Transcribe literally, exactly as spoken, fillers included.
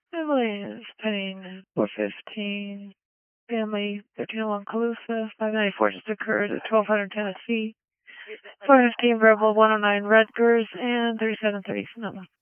Family is paying four fifteen. Family thirteen oh one Calusa, five ninety-four just occurred at twelve hundred Tennessee. four fifteen Rebel, one oh nine Rutgers, and thirty-seven thirty Sonoma.